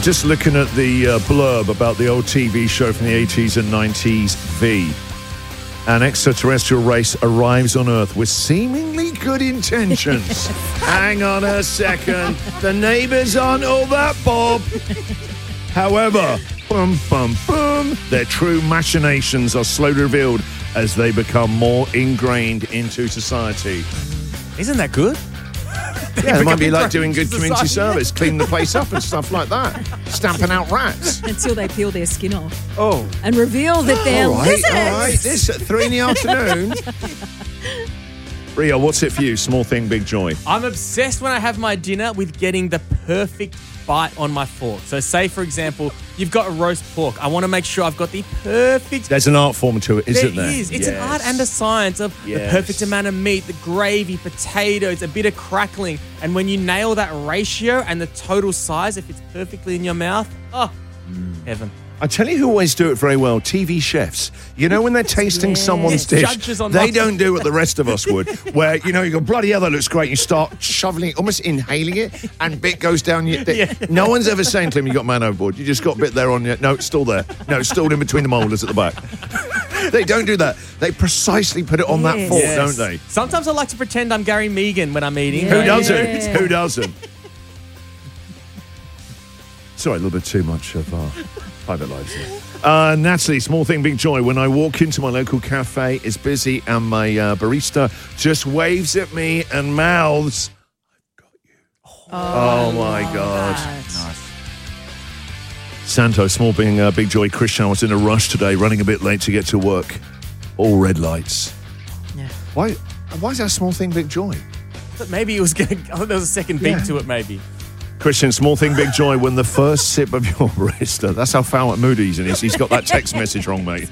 just looking at the blurb about the old TV show from the 80s and 90s, V. An extraterrestrial race arrives on Earth with seemingly good intentions. Hang on a second. The neighbours aren't all that Bob. However, boom, boom, boom, their true machinations are slowly revealed as they become more ingrained into society. Isn't that good? Yeah, it might be like doing good community service, cleaning the place up and stuff like that. Stamping out rats. Until they peel their skin off. Oh. And reveal that they're lizards. All right. This at 3 in the afternoon. Rio, what's it for you? Small thing, big joy. I'm obsessed when I have my dinner with getting the perfect bite on my fork. So say, for example, you've got a roast pork. I want to make sure I've got the perfect... There's an art form to it, isn't there? There is. It's an art and a science of the perfect amount of meat, the gravy, potatoes, a bit of crackling. And when you nail that ratio and the total size, if it's perfectly in your mouth, heaven. I tell you who always do it very well, TV chefs. You know when they're tasting someone's dish, they don't do what the rest of us would, where, you know, you go, bloody hell, that looks great. You start shoveling it, almost inhaling it, and bit goes down your... No one's ever saying to him, you got man overboard. You just got a bit there on your... No, it's still there. No, it's still in between the molars at the back. They don't do that. They precisely put it on that fork, don't they? Sometimes I like to pretend I'm Gary Megan when I'm eating. Who doesn't? Who doesn't? Sorry, a little bit too much of our private lives here. Natalie, small thing, big joy. When I walk into my local cafe, it's busy and my barista just waves at me and mouths, I've got you. Oh my God. Nice. Santo, small thing, big joy. Christian, I was in a rush today, running a bit late to get to work. All red lights. Yeah. Why is that a small thing, big joy? But maybe it was going to... I thought there was a second beat to it, maybe. Christian, small thing, big joy. When the first sip of your barista, that's how foul mood he's in. He's got that text message wrong, mate.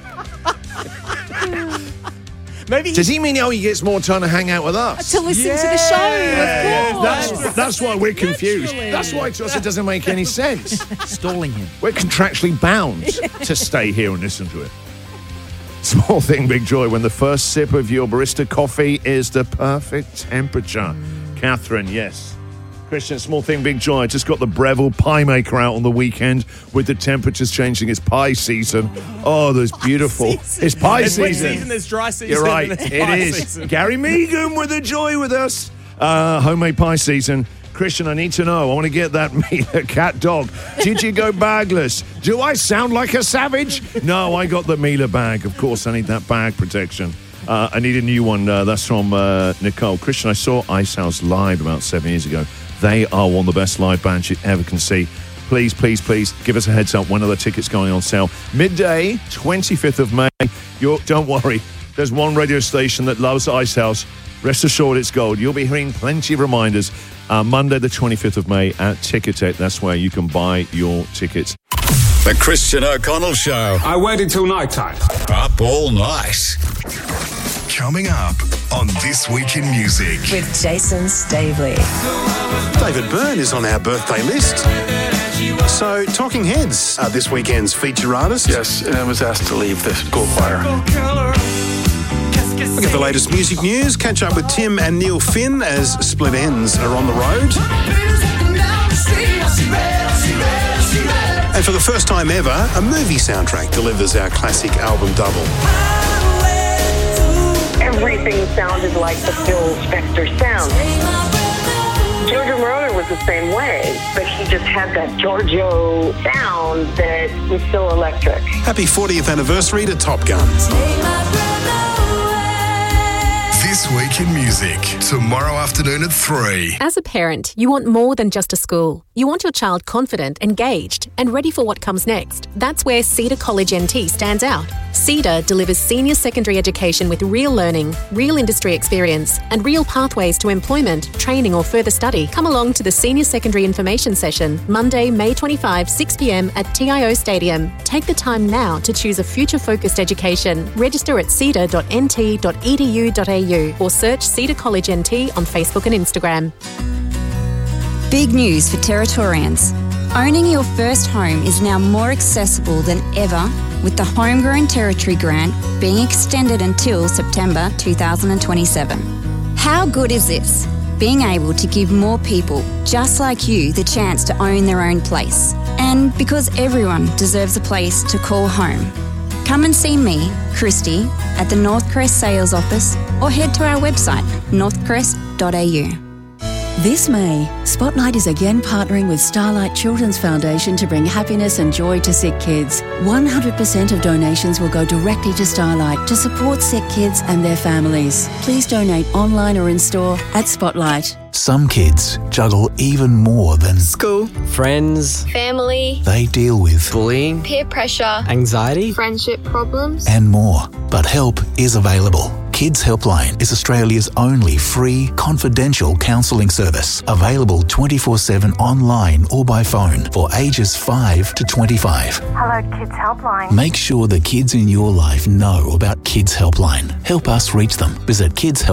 Maybe does he mean he gets more time to hang out with us? To listen to the show, of course. That's why we're confused. That's why to us it doesn't make any sense. Stalling him. We're contractually bound to stay here and listen to it. Small thing, big joy. When the first sip of your barista coffee is the perfect temperature. Catherine, yes. Christian, small thing, big joy. I just got the Breville pie maker out on the weekend with the temperatures changing. It's pie season. Oh, that's beautiful. It's pie season. There's wet season, there's dry season. You're right. It is. Season. Gary Megan with a joy with us. Homemade pie season. Christian, I need to know. I want to get that Mila cat dog. Did you go bagless? Do I sound like a savage? No, I got the Mila bag. Of course, I need that bag protection. I need a new one. That's from Nicole. Christian, I saw Ice House live about 7 years ago. They are one of the best live bands you ever can see. Please, please, please give us a heads up when are the tickets going on sale. Midday, 25th of May. Don't worry. There's one radio station that loves Ice House. Rest assured it's gold. You'll be hearing plenty of reminders. Monday, the 25th of May at Ticketek. That's where you can buy your tickets. The Christian O'Connell Show. I waited till night time. Up all night. Coming up on This Week in Music. With Jason Stavely. David Byrne is on our birthday list. So, Talking Heads are this weekend's feature artist. Yes, and I was asked to leave the school choir. Look at the latest music news. Catch up with Tim and Neil Finn as Split Ends are on the road. And for the first time ever, a movie soundtrack delivers our classic album double. Everything sounded like the Phil Spector sound. Giorgio Moroder was the same way, but he just had that Giorgio sound that was so electric. Happy 40th anniversary to Top Gun. This Week in Music, tomorrow afternoon at 3. As a parent, you want more than just a school. You want your child confident, engaged, and ready for what comes next. That's where Cedar College NT stands out. Cedar delivers senior secondary education with real learning, real industry experience, and real pathways to employment, training, or further study. Come along to the Senior Secondary Information Session, Monday, May 25, 6 p.m. at TIO Stadium. Take the time now to choose a future-focused education. Register at cedar.nt.edu.au or search Cedar College NT on Facebook and Instagram. Big news for Territorians. Owning your first home is now more accessible than ever with the Homegrown Territory Grant being extended until September 2027. How good is this? being able to give more people just like you the chance to own their own place. And because everyone deserves a place to call home. Come and see me, Christy, at the Northcrest Sales Office or head to our website, northcrest.au. This May, Spotlight is again partnering with Starlight Children's Foundation to bring happiness and joy to sick kids. 100% of donations will go directly to Starlight to support sick kids and their families. Please donate online or in store at Spotlight. Some kids juggle even more than school, friends, family. They deal with bullying, peer pressure, anxiety, friendship problems, and more. But help is available. Kids Helpline is Australia's only free, confidential counselling service, available 24/7 online or by phone for ages 5 to 25. Hello, Kids Helpline. Make sure the kids in your life know about Kids Helpline. Help us reach them. Visit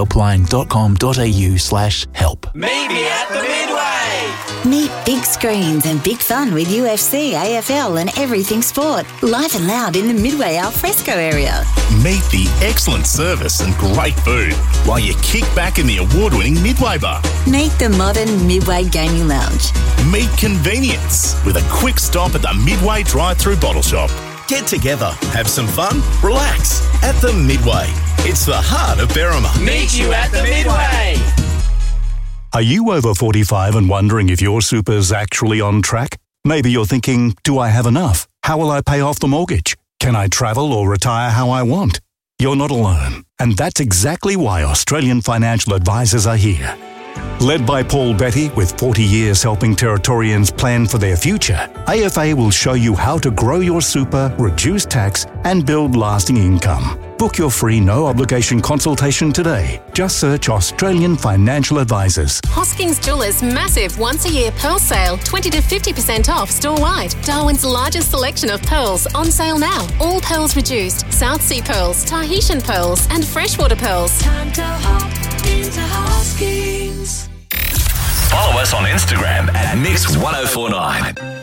kidshelpline.com.au/help. Meet me at the Midway. Meet big screens and big fun with UFC, AFL and everything sport. Live and loud in the Midway alfresco area. Meet the excellent service and great food while you kick back in the award-winning Midway Bar. Meet the modern Midway Gaming Lounge. Meet convenience with a quick stop at the Midway drive-through bottle shop. Get together, have some fun, relax at the Midway. It's the heart of Berrima. Meet you at the Midway. Are you over 45 and wondering if your super's actually on track? Maybe you're thinking, do I have enough? How will I pay off the mortgage? Can I travel or retire how I want? You're not alone. And that's exactly why Australian Financial Advisors are here. Led by Paul Betty, with 40 years helping Territorians plan for their future, AFA will show you how to grow your super, reduce tax, and build lasting income. Book your free no-obligation consultation today. Just search Australian Financial Advisors. Hoskins Jewelers' massive once-a-year pearl sale, 20 to 50% off store-wide. Darwin's largest selection of pearls on sale now. All pearls reduced. South Sea pearls, Tahitian pearls, and freshwater pearls. Time to hop into Hoskins. Follow us on Instagram at Mix1049.